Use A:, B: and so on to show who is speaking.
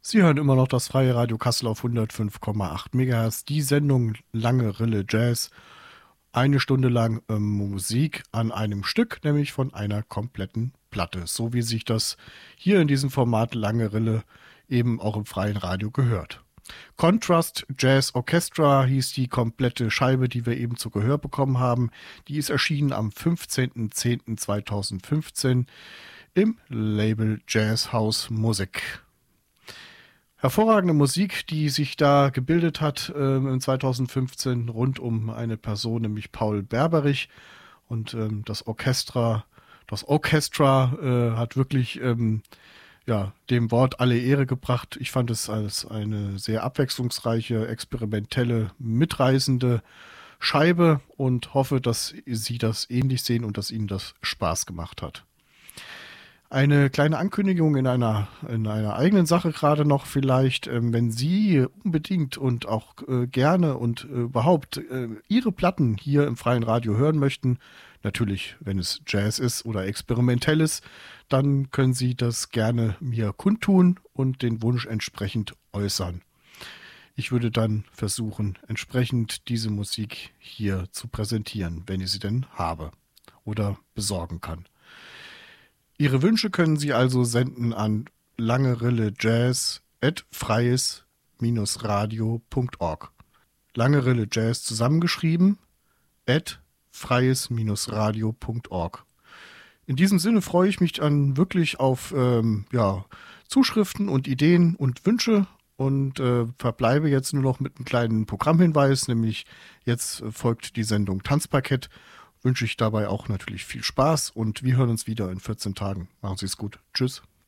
A: Sie hören immer noch das Freie Radio Kassel auf 105,8 MHz. Die Sendung Lange Rille Jazz. Eine Stunde lang Musik an einem Stück, nämlich von einer kompletten Platte. So wie sich das hier in diesem Format Lange Rille eben auch im freien Radio gehört. Contrast Jazz Orchestra hieß die komplette Scheibe, die wir eben zu Gehör bekommen haben. Die ist erschienen am 15.10.2015 im Label Jazz House Musik. Hervorragende Musik, die sich da gebildet hat im 2015 rund um eine Person, nämlich Paul Berberich. Und das Orchestra hat wirklich dem Wort alle Ehre gebracht. Ich fand es als eine sehr abwechslungsreiche, experimentelle, mitreißende Scheibe und hoffe, dass Sie das ähnlich sehen und dass Ihnen das Spaß gemacht hat. Eine kleine Ankündigung in einer eigenen Sache gerade noch vielleicht, wenn Sie unbedingt und auch gerne und überhaupt Ihre Platten hier im freien Radio hören möchten, natürlich, wenn es Jazz ist oder experimentell ist, dann können Sie das gerne mir kundtun und den Wunsch entsprechend äußern. Ich würde dann versuchen, entsprechend diese Musik hier zu präsentieren, wenn ich sie denn habe oder besorgen kann. Ihre Wünsche können Sie also senden an langerillejazz@freies-radio.org. Langerillejazz zusammengeschrieben @freies-radio.org. In diesem Sinne freue ich mich dann wirklich auf Zuschriften und Ideen und Wünsche und verbleibe jetzt nur noch mit einem kleinen Programmhinweis, nämlich jetzt folgt die Sendung Tanzparkett. Wünsche ich dabei auch natürlich viel Spaß und wir hören uns wieder in 14 Tagen. Machen Sie es gut. Tschüss.